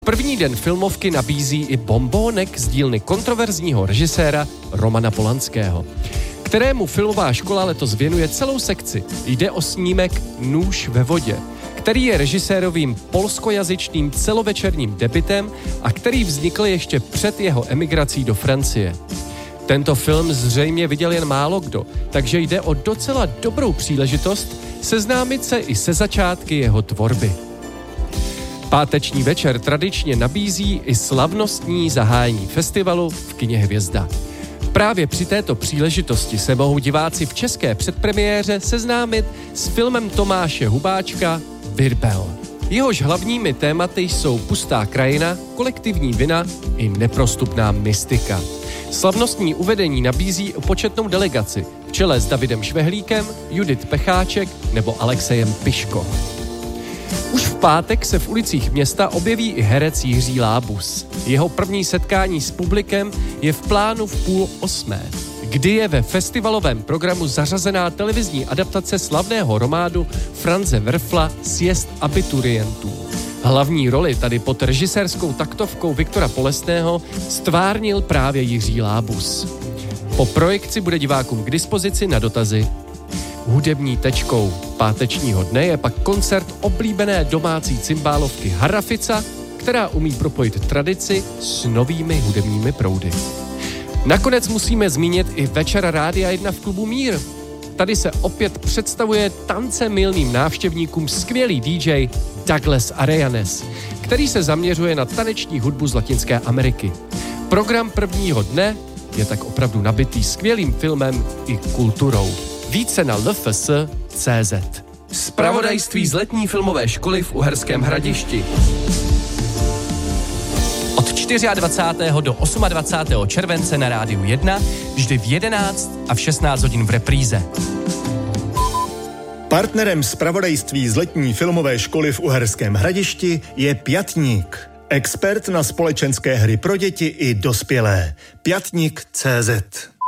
První den filmovky nabízí i bombónek z dílny kontroverzního režiséra Romana Polanského, kterému filmová škola letos věnuje celou sekci. Jde o snímek Nůž ve vodě, který je režisérovým polskojazyčným celovečerním debutem a který vznikl ještě před jeho emigrací do Francie. Tento film zřejmě viděl jen málo kdo, takže jde o docela dobrou příležitost seznámit se i se začátky jeho tvorby. Páteční večer tradičně nabízí i slavnostní zahájení festivalu v kině Hvězda. Právě při této příležitosti se mohou diváci v české předpremiéře seznámit s filmem Tomáše Hubáčka Virbel. Jehož hlavními tématy jsou pustá krajina, kolektivní vina i neprostupná mystika. Slavnostní uvedení nabízí početnou delegaci v čele s Davidem Švehlíkem, Judith Pecháček nebo Alexejem Piško. Už v pátek se v ulicích města objeví i herec Jiří Lábus. Jeho první setkání s publikem je v plánu v 7:30, kdy je ve festivalovém programu zařazená televizní adaptace slavného románu Franze Werfla Sjezd abiturientů. Hlavní roli tady pod režisérskou taktovkou Viktora Polesného stvárnil právě Jiří Lábus. Po projekci bude divákům k dispozici na dotazy. Hudební tečkou pátečního dne je pak koncert oblíbené domácí cymbálovky Harafica, která umí propojit tradici s novými hudebními proudy. Nakonec musíme zmínit i večer Rádia 1 v klubu Mír. Tady se opět představuje tance milným návštěvníkům skvělý DJ Douglas Arellanes, který se zaměřuje na taneční hudbu z Latinské Ameriky. Program prvního dne je tak opravdu nabitý skvělým filmem i kulturou. Více na lfs.cz. Zpravodajství z letní filmové školy v Uherském Hradišti. Od 24. do 28. července na Rádiu 1, vždy v 11 a v 16 hodin v repríze. Partnerem zpravodajství z letní filmové školy v Uherském Hradišti je Pětník. Expert na společenské hry pro děti i dospělé. Pětník.cz